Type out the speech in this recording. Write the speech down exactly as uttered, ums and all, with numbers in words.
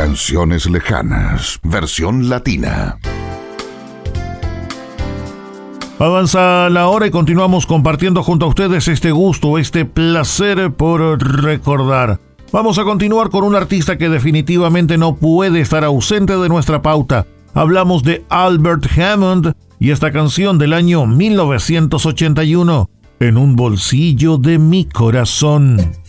Canciones lejanas, versión latina. Avanza la hora y continuamos compartiendo junto a ustedes este gusto, este placer por recordar. Vamos a continuar con un artista que definitivamente no puede estar ausente de nuestra pauta. Hablamos de Albert Hammond y esta canción del año mil novecientos ochenta y uno, En un bolsillo de mi corazón.